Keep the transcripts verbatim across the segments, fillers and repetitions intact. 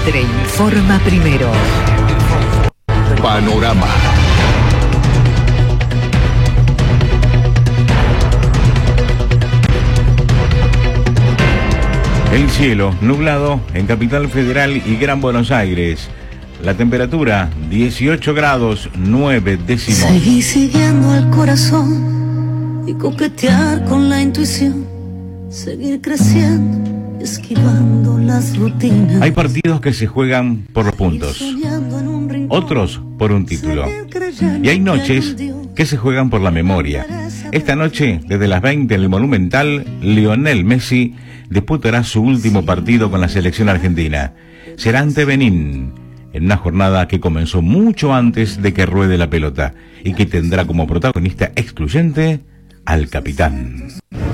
Mitre informa primero. Panorama. El cielo nublado en Capital Federal y Gran Buenos Aires. La temperatura dieciocho grados nueve décimos. Seguí siguiendo al corazón y coquetear con la intuición. Seguir creciendo, esquivando las rutinas. Hay partidos que se juegan por los puntos, otros por un título. Y hay noches que se juegan por la memoria. Esta noche, desde las veinte en el Monumental, Lionel Messi disputará su último partido con la selección argentina. Será ante Benín, en una jornada que comenzó mucho antes de que ruede la pelota y que tendrá como protagonista excluyente al capitán.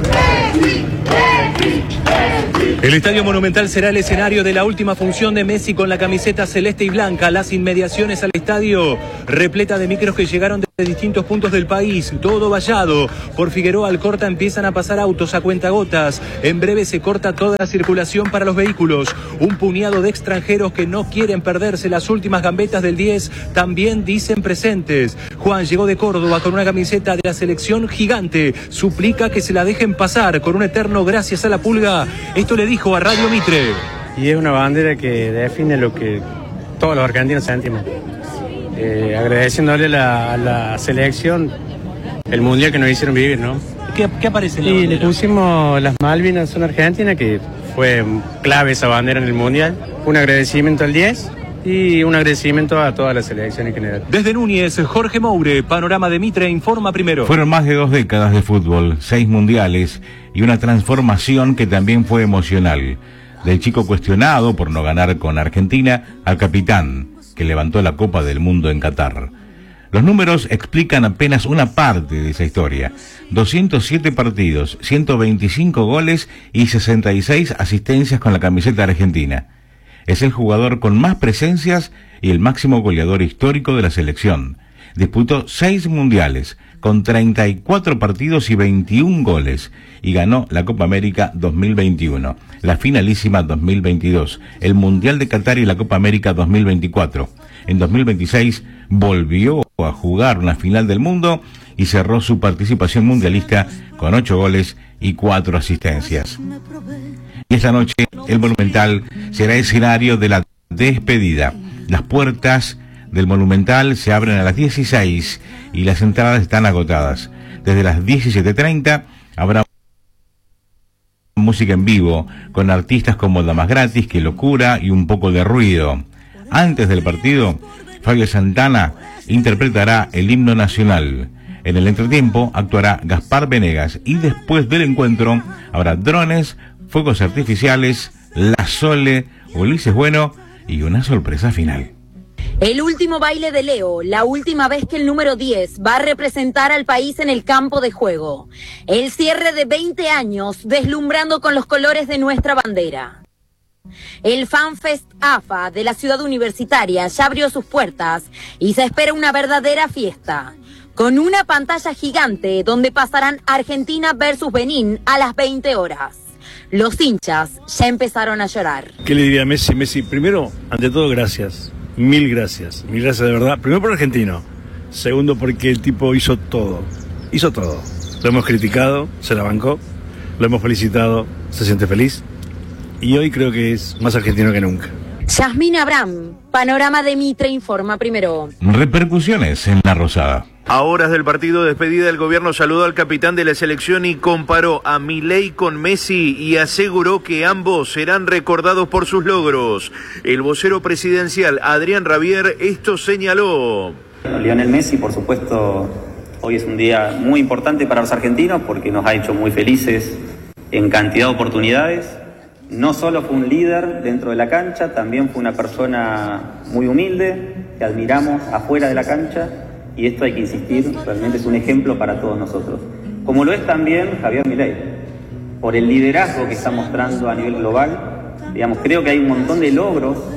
El Estadio Monumental será el escenario de la última función de Messi con la camiseta celeste y blanca. Las inmediaciones al estadio, repleta de micros que llegaron de distintos puntos del país, todo vallado. Por Figueroa Alcorta empiezan a pasar autos a cuentagotas. En breve se corta toda la circulación para los vehículos. Un puñado de extranjeros que no quieren perderse las últimas gambetas del diez también dicen presentes. Juan llegó de Córdoba con una camiseta de la selección gigante. Suplica que se la dejen pasar con un eterno gracias a la Pulga. Esto le dijo a Radio Mitre. Y es una bandera que define lo que todos los argentinos sentimos. Eh, agradeciéndole la, a la selección el mundial que nos hicieron vivir, ¿no? ¿Qué, qué aparece en la Y bandera? le pusimos las Malvinas, son argentinas, que fue clave esa bandera en el mundial. Un agradecimiento al diez y un agradecimiento a toda la selección en general. Desde Núñez, Jorge Moure, Panorama de Mitre informa primero. Fueron más de dos décadas de fútbol, seis mundiales y una transformación que también fue emocional. Del chico cuestionado por no ganar con Argentina al capitán que levantó la Copa del Mundo en Qatar. Los números explican apenas una parte de esa historia. doscientos siete partidos, ciento veinticinco goles y sesenta y seis asistencias con la camiseta argentina. Es el jugador con más presencias y el máximo goleador histórico de la selección. Disputó seis mundiales, con treinta y cuatro partidos y veintiún goles, y ganó la Copa América dos mil veintiuno, la finalísima dos mil veintidós, el Mundial de Qatar y la Copa América dos mil veinticuatro. En dos mil veintiséis volvió a jugar una final del mundo y cerró su participación mundialista con ocho goles y cuatro asistencias. Y esta noche el Monumental será escenario de la despedida. Las puertas del Monumental se abren a las dieciséis y las entradas están agotadas. Desde las diecisiete treinta habrá música en vivo con artistas como Damas Gratis, Qué Locura y Un Poco de Ruido. Antes del partido, Fabio Santana interpretará el himno nacional. En el entretiempo actuará Gaspar Venegas y después del encuentro habrá drones, fuegos artificiales, La Sole, Ulises Bueno y una sorpresa final. El último baile de Leo, la última vez que el número diez va a representar al país en el campo de juego. El cierre de veinte años deslumbrando con los colores de nuestra bandera. El FanFest A F A de la ciudad universitaria ya abrió sus puertas y se espera una verdadera fiesta. Con una pantalla gigante donde pasarán Argentina versus Benín a las veinte horas. Los hinchas ya empezaron a llorar. ¿Qué le diría a Messi? Messi, primero, ante todo, gracias. Mil gracias. Mil gracias de verdad. Primero por argentino. Segundo porque el tipo hizo todo. Hizo todo. Lo hemos criticado, se la bancó. Lo hemos felicitado, se siente feliz. Y hoy creo que es más argentino que nunca. Yasmín Abraham, Panorama de Mitre informa primero. Repercusiones en La Rosada. A horas del partido de despedida, el gobierno saludó al capitán de la selección y comparó a Milei con Messi y aseguró que ambos serán recordados por sus logros. El vocero presidencial, Adrián Rabier, esto señaló. Lionel Messi, por supuesto, hoy es un día muy importante para los argentinos porque nos ha hecho muy felices en cantidad de oportunidades. No solo fue un líder dentro de la cancha, también fue una persona muy humilde, que admiramos afuera de la cancha. Y esto hay que insistir, realmente es un ejemplo para todos nosotros. Como lo es también Javier Milei, por el liderazgo que está mostrando a nivel global. Digamos, creo que hay un montón de logros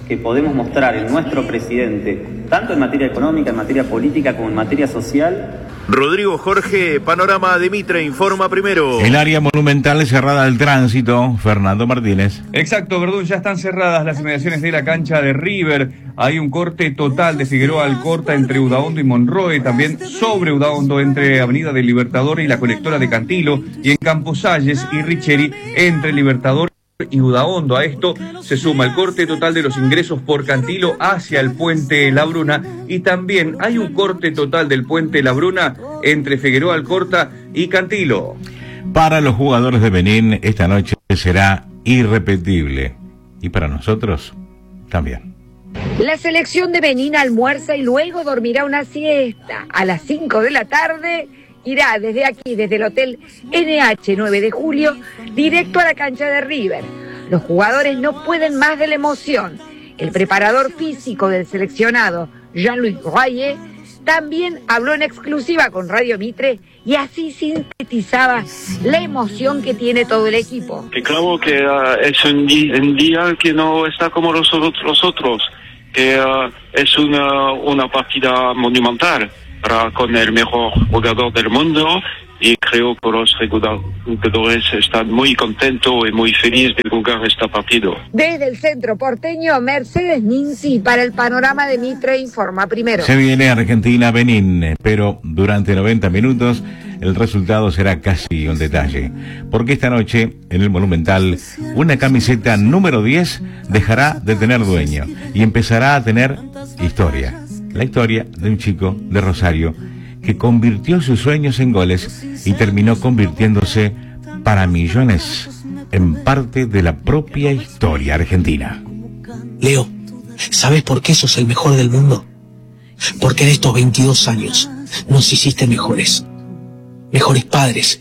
que podemos mostrar en nuestro presidente, tanto en materia económica, en materia política como en materia social. Rodrigo Jorge, Panorama de Mitre, informa primero. El área monumental cerrada al tránsito, Fernando Martínez. Exacto, Verdún, ya están cerradas las inmediaciones de la cancha de River. Hay un corte total de Figueroa Alcorta entre Udaondo y Monroe, también sobre Udaondo entre Avenida del Libertador y la colectora de Cantilo, y en Camposalles y Richeri entre Libertador y Udaondo. A esto se suma el corte total de los ingresos por Cantilo hacia el puente La Bruna, y también hay un corte total del puente La Bruna entre Figueroa Alcorta y Cantilo. Para los jugadores de Benín, esta noche será irrepetible, y para nosotros también. La selección de Benín almuerza y luego dormirá una siesta. A las cinco de la tarde irá desde aquí, desde el hotel N H nueve de julio, directo a la cancha de River. Los jugadores no pueden más de la emoción. El preparador físico del seleccionado, Jean-Louis Royer, también habló en exclusiva con Radio Mitre y así sintetizaba la emoción que tiene todo el equipo. Que claro que uh, es un, di un día que no está como los, los otros, que uh, es una, una partida monumental para, con el mejor jugador del mundo, y creo que los jugadores están muy contentos y muy felices de jugar este partido. Desde el centro porteño, Mercedes Ninzi para el Panorama de Mitre informa primero. Se viene Argentina-Benín, pero durante noventa minutos el resultado será casi un detalle, porque esta noche en el Monumental una camiseta número diez dejará de tener dueño y empezará a tener historia. La historia de un chico de Rosario que convirtió sus sueños en goles y terminó convirtiéndose para millones en parte de la propia historia argentina. Leo, ¿sabes por qué sos el mejor del mundo? Porque en estos veintidós años nos hiciste mejores. Mejores padres,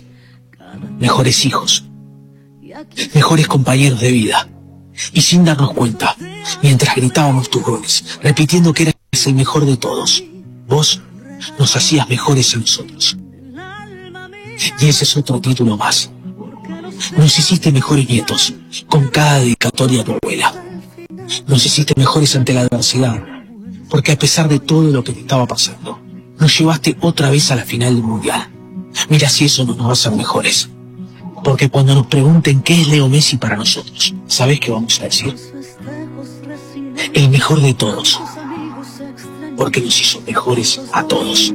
mejores hijos, mejores compañeros de vida. Y sin darnos cuenta, mientras gritábamos tus goles, repitiendo que eras el mejor de todos, vos nos hacías mejores a nosotros. Y ese es otro título más. Nos hiciste mejores nietos, con cada dedicatoria a tu abuela. Nos hiciste mejores ante la adversidad, porque a pesar de todo lo que te estaba pasando, nos llevaste otra vez a la final del Mundial. Mira si eso no nos va a hacer mejores. Porque cuando nos pregunten qué es Leo Messi para nosotros, ¿sabés qué vamos a decir? El mejor de todos. Porque nos hizo mejores a todos.